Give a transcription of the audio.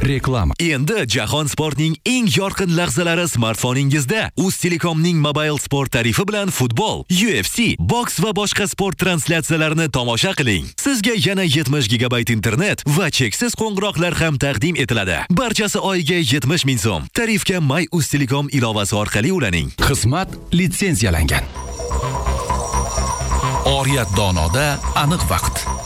Reklama. Endi Jahon sportining eng yorqin lahzalari smartfoningizda. Uztelekomning Mobile Sport tarifi bilan futbol, UFC, boks va boshqa sport translyatsiyalarini tomosha qiling. Sizga yana 70 GB internet va cheksiz qo'ng'iroqlar ham taqdim etiladi. Barchasi oyiga 70 ming so'm. Tarifga My Uztelekom ilovasi orqali ulaning. Xizmat litsenziyalangan. Oriyat donoda aniq vaqt.